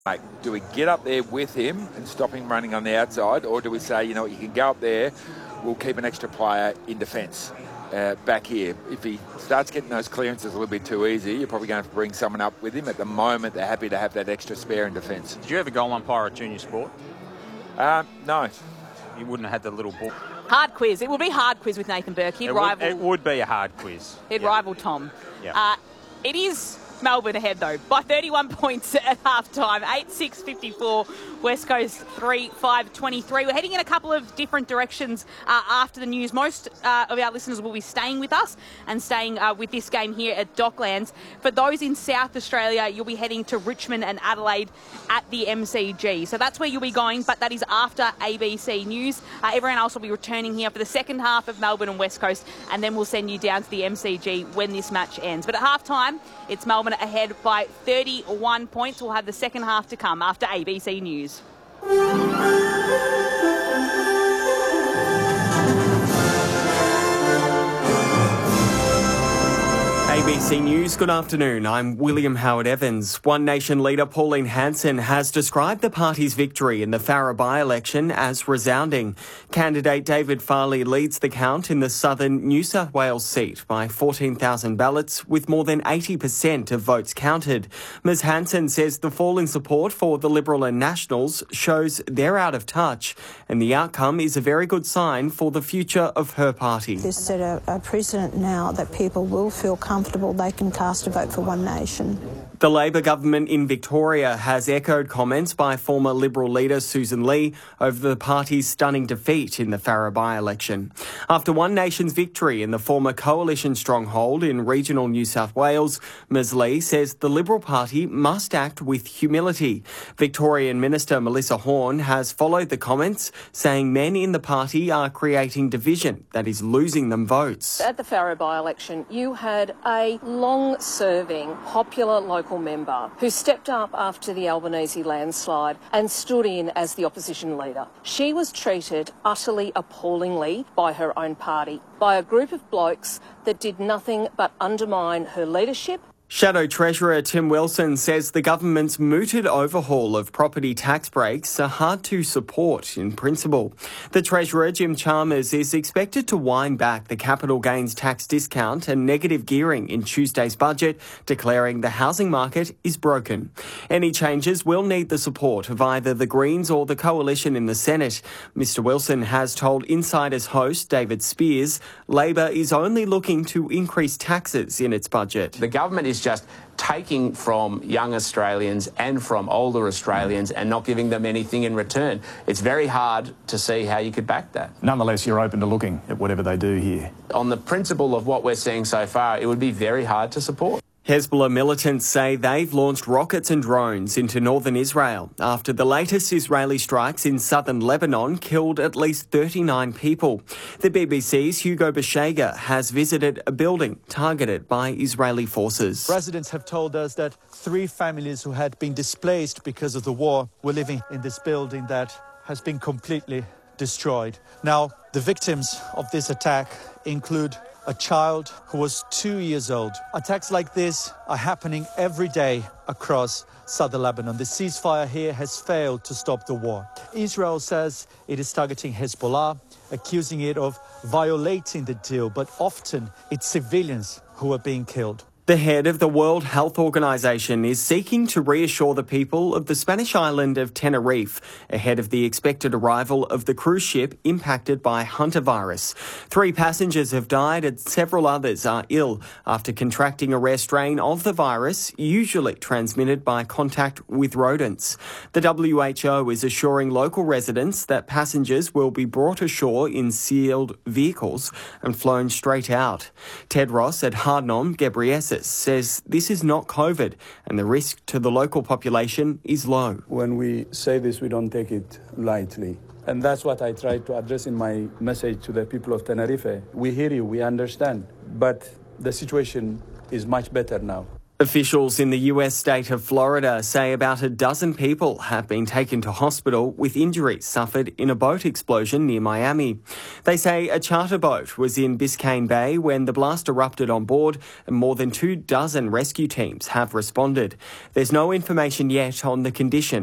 Mate, do we get up there with him and stop him running on the outside, or do we say, you know what, you can go up there, we'll keep an extra player in defence back here? If he starts getting those clearances a little bit too easy, you're probably going to have to bring someone up with him. At the moment, they're happy to have that extra spare in defence. Did you ever goal umpire at junior sport? No. You wouldn't have had the little ball. Hard quiz. It would be a hard quiz with Nathan Burke. It would be a hard quiz. He'd rival Tom. Yeah. It is Melbourne ahead, though, by 31 points at half-time. 8-6-54, West Coast 3-5-23. We're heading in a couple of different directions after the news. Most of our listeners will be staying with us and staying with this game here at Docklands. For those in South Australia, you'll be heading to Richmond and Adelaide at the MCG. So that's where you'll be going, but that is after ABC News. Everyone else will be returning here for the second half of Melbourne and West Coast, and then we'll send you down to the MCG when this match ends. But at half-time, it's Melbourne ahead by 31 points. We'll have the second half to come after ABC News. ABC News, good afternoon. I'm William Howard Evans. One Nation leader Pauline Hanson has described the party's victory in the Farrer by-election as resounding. Candidate David Farley leads the count in the southern New South Wales seat by 14,000 ballots, with more than 80% of votes counted. Ms Hanson says the fall in support for the Liberal and Nationals shows they're out of touch, and the outcome is a very good sign for the future of her party. This set a precedent now that people will feel comfortable they can cast a vote for One Nation. The Labor government in Victoria has echoed comments by former Liberal leader Susan Lee over the party's stunning defeat in the Farrer by-election. After One Nation's victory in the former coalition stronghold in regional New South Wales, Ms Lee says the Liberal Party must act with humility. Victorian Minister Melissa Horne has followed the comments, saying men in the party are creating division that is losing them votes. At the Farrer by-election, you had a long-serving, popular local member who stepped up after the Albanese landslide and stood in as the opposition leader. She was treated utterly appallingly by her own party, by a group of blokes that did nothing but undermine her leadership. Shadow Treasurer Tim Wilson says the government's mooted overhaul of property tax breaks are hard to support in principle. The Treasurer, Jim Chalmers, is expected to wind back the capital gains tax discount and negative gearing in Tuesday's budget, declaring the housing market is broken. Any changes will need the support of either the Greens or the Coalition in the Senate. Mr Wilson has told Insider's host David Spears Labor is only looking to increase taxes in its budget. The government is just taking from young Australians and from older Australians and not giving them anything in return. It's very hard to see how you could back that. Nonetheless, you're open to looking at whatever they do here. On the principle of what we're seeing so far, it would be very hard to support. Hezbollah militants say they've launched rockets and drones into northern Israel after the latest Israeli strikes in southern Lebanon killed at least 39 people. The BBC's Hugo Beshega has visited a building targeted by Israeli forces. Residents have told us that 3 families who had been displaced because of the war were living in this building that has been completely destroyed. Now, the victims of this attack include a child who was 2 years old. Attacks like this are happening every day across southern Lebanon. The ceasefire here has failed to stop the war. Israel says it is targeting Hezbollah, accusing it of violating the deal, but often it's civilians who are being killed. The head of the World Health Organization is seeking to reassure the people of the Spanish island of Tenerife ahead of the expected arrival of the cruise ship impacted by hantavirus. 3 passengers have died and several others are ill after contracting a rare strain of the virus, usually transmitted by contact with rodents. The WHO is assuring local residents that passengers will be brought ashore in sealed vehicles and flown straight out. Tedros Adhanom Ghebreyesus says this is not COVID and the risk to the local population is low. When we say this, we don't take it lightly. And that's what I try to address in my message to the people of Tenerife. We hear you, we understand, but the situation is much better now. Officials in the US state of Florida say about a dozen people have been taken to hospital with injuries suffered in a boat explosion near Miami. They say a charter boat was in Biscayne Bay when the blast erupted on board, and more than 24 rescue teams have responded. There's no information yet on the condition